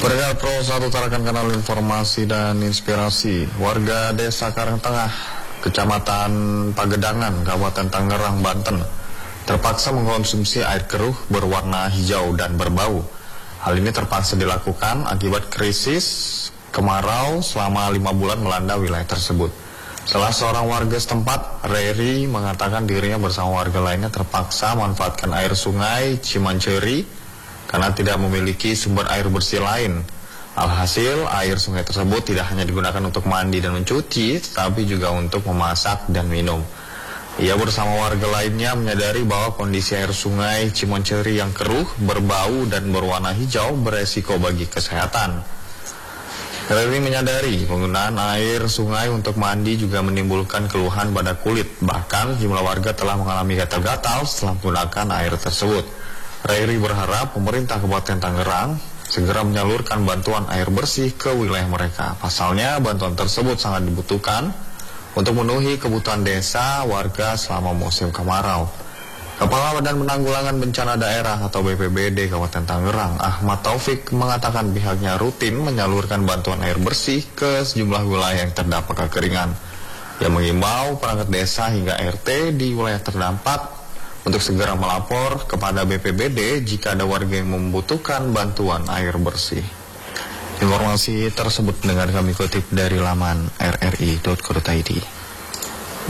Pendengar Pro 1 tarakan kanal informasi dan inspirasi. Warga Desa Karangtengah, Kecamatan Pagedangan, Kabupaten Tangerang, Banten, terpaksa mengkonsumsi air keruh berwarna hijau dan berbau. Hal ini terpaksa dilakukan akibat krisis kemarau selama 5 bulan melanda wilayah tersebut. Salah seorang warga setempat, Reri, mengatakan dirinya bersama warga lainnya terpaksa memanfaatkan air sungai Cimanceri karena tidak memiliki sumber air bersih lain. Alhasil, air sungai tersebut tidak hanya digunakan untuk mandi dan mencuci, tetapi juga untuk memasak dan minum. Ia bersama warga lainnya menyadari bahwa kondisi air sungai Cimanceri yang keruh, berbau, dan berwarna hijau beresiko bagi kesehatan. Reri menyadari penggunaan air sungai untuk mandi juga menimbulkan keluhan pada kulit. Bahkan, jumlah warga telah mengalami gatal-gatal setelah menggunakan air tersebut. Reri berharap pemerintah Kabupaten Tangerang segera menyalurkan bantuan air bersih ke wilayah mereka. Pasalnya, bantuan tersebut sangat dibutuhkan untuk memenuhi kebutuhan desa warga selama musim kemarau. Kepala Badan Penanggulangan Bencana Daerah atau BPBD Kabupaten Tangerang, Ahmad Taufik, mengatakan pihaknya rutin menyalurkan bantuan air bersih ke sejumlah wilayah yang terdampak kekeringan. Ia mengimbau perangkat desa hingga RT di wilayah terdampak untuk segera melapor kepada BPBD jika ada warga yang membutuhkan bantuan air bersih. Informasi tersebut dengan kami kutip dari laman rri.co.id.